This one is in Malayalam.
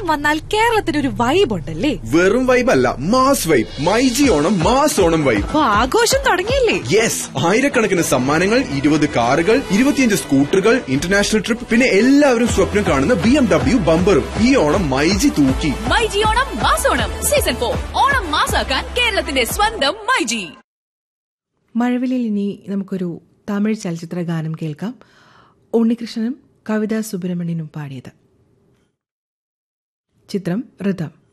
ഓണം വന്നാൽ കേരളത്തിന് ഒരു വൈബ് ഉണ്ടല്ലേ? വെറും വൈബ് അല്ല, mass vibe. MyG Onam mass Onam vibe. അപ്പൊ ആഘോഷം തുടങ്ങിയില്ലേ? യെസ്, ആയിരക്കണക്കിന് സമ്മാനങ്ങൾ, 20 കാറുകൾ, 25 സ്കൂട്ടറുകൾ, ഇന്റർനാഷണൽ ട്രിപ്പ്, പിന്നെ എല്ലാവരും സ്വപ്നം കാണുന്ന BMW ബമ്പറും. ഈ ഓണം മൈജി തൂക്കി. മൈജി ഓണം മാസോണം സീസൺ 4. ഓണം മാസാക്കാൻ കേരളത്തിന്റെ സ്വന്തം മൈജി. മഴവില്ലിൽ ഇനി നമുക്കൊരു തമിഴ് ചലച്ചിത്ര ഗാനം കേൾക്കാം. ഉണ്ണികൃഷ്ണനും കവിതാ സുബ്രഹ്മണ്യനും പാടിയത്. ചിത്രം ഋതം.